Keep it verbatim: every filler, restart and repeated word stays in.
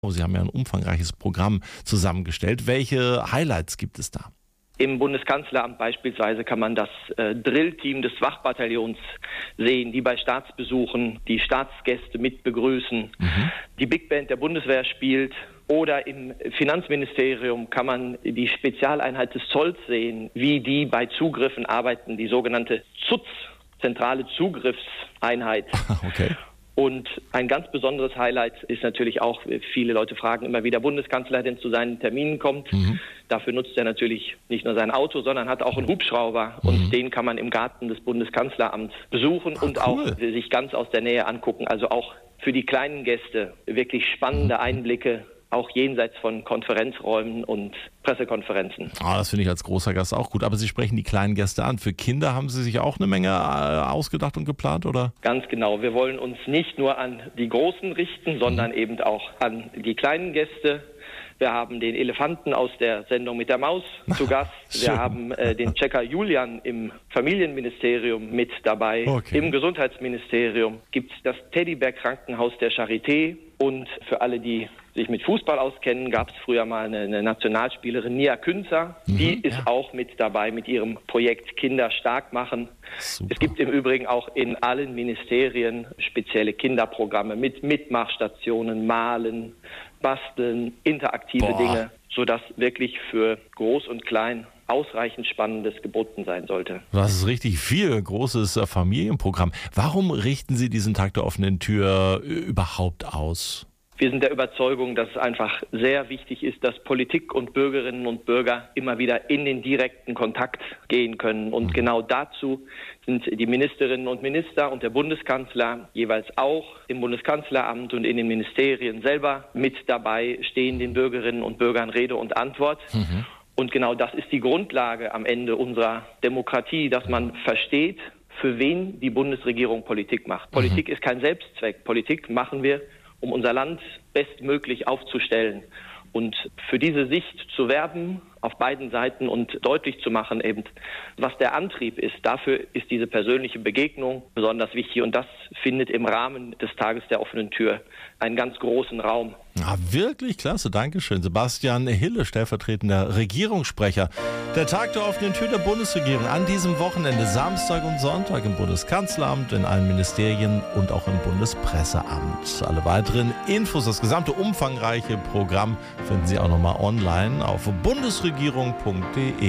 Sie haben ja ein umfangreiches Programm zusammengestellt. Welche Highlights gibt es da? Im Bundeskanzleramt beispielsweise kann man das äh, Drillteam des Wachbataillons sehen, die bei Staatsbesuchen die Staatsgäste mit begrüßen, mhm. die Big Band der Bundeswehr spielt. Oder im Finanzministerium kann man die Spezialeinheit des Zolls sehen, wie die bei Zugriffen arbeiten, die sogenannte Z U Z, Zentrale Zugriffseinheit. Okay. Und ein ganz besonderes Highlight ist natürlich auch, viele Leute fragen immer, wie der Bundeskanzler denn zu seinen Terminen kommt. Mhm. Dafür nutzt er natürlich nicht nur sein Auto, sondern hat auch einen Hubschrauber. Mhm. Und den kann man im Garten des Bundeskanzleramts besuchen Ach, und cool. auch sich ganz aus der Nähe angucken. Also auch für die kleinen Gäste wirklich spannende Einblicke, auch jenseits von Konferenzräumen und Pressekonferenzen. Ah, das finde ich als großer Gast auch gut. Aber Sie sprechen die kleinen Gäste an. Für Kinder haben Sie sich auch eine Menge äh, ausgedacht und geplant, oder? Ganz genau. Wir wollen uns nicht nur an die Großen richten, sondern mhm. eben auch an die kleinen Gäste. Wir haben den Elefanten aus der Sendung mit der Maus zu Gast. Wir haben äh, den Checker Julian im Familienministerium mit dabei. Okay. Im Gesundheitsministerium gibt es das Teddybär-Krankenhaus der Charité. Und für alle, die sich mit Fußball auskennen, gab es früher mal eine, eine Nationalspielerin, Nia Künzer. Mhm, die ist ja. auch mit dabei mit ihrem Projekt Kinder stark machen. Super. Es gibt im Übrigen auch in allen Ministerien spezielle Kinderprogramme mit Mitmachstationen, Malen, Basteln, interaktive Boah. Dinge, sodass wirklich für Groß und Klein ausreichend Spannendes geboten sein sollte. Das ist richtig viel, großes Familienprogramm. Warum richten Sie diesen Tag der offenen Tür überhaupt aus? Wir sind der Überzeugung, dass es einfach sehr wichtig ist, dass Politik und Bürgerinnen und Bürger immer wieder in den direkten Kontakt gehen können. Und mhm. genau dazu sind die Ministerinnen und Minister und der Bundeskanzler jeweils auch im Bundeskanzleramt und in den Ministerien selber mit dabei, stehen den Bürgerinnen und Bürgern Rede und Antwort. Mhm. Und genau das ist die Grundlage am Ende unserer Demokratie, dass man versteht, für wen die Bundesregierung Politik macht. Mhm. Politik ist kein Selbstzweck. Politik machen wir, um unser Land bestmöglich aufzustellen. Und für diese Sicht zu werben auf beiden Seiten und deutlich zu machen, eben, was der Antrieb ist, dafür ist diese persönliche Begegnung besonders wichtig. Und das findet im Rahmen des Tages der offenen Tür einen ganz großen Raum. Ja, wirklich klasse, Dankeschön. Sebastian Hille, stellvertretender Regierungssprecher. Der Tag der offenen Tür der Bundesregierung an diesem Wochenende, Samstag und Sonntag im Bundeskanzleramt, in allen Ministerien und auch im Bundespresseamt. Alle weiteren Infos, das gesamte umfangreiche Programm finden Sie auch nochmal online auf bundesregierung punkt de.